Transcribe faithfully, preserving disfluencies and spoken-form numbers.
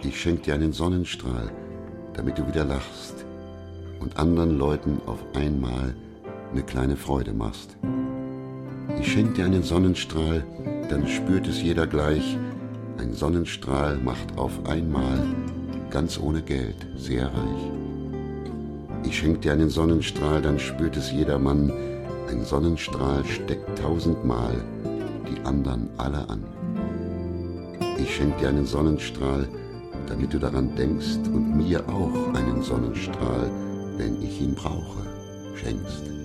Ich schenk dir einen Sonnenstrahl, damit du wieder lachst und anderen Leuten auf einmal eine kleine Freude machst. Ich schenk dir einen Sonnenstrahl, dann spürt es jeder gleich. Ein Sonnenstrahl macht auf einmal, ganz ohne Geld, sehr reich. Ich schenk dir einen Sonnenstrahl, dann spürt es jeder Mann. Ein Sonnenstrahl steckt tausendmal die anderen alle an. Ich schenk dir einen Sonnenstrahl, damit du daran denkst und mir auch einen Sonnenstrahl, wenn ich ihn brauche, schenkst.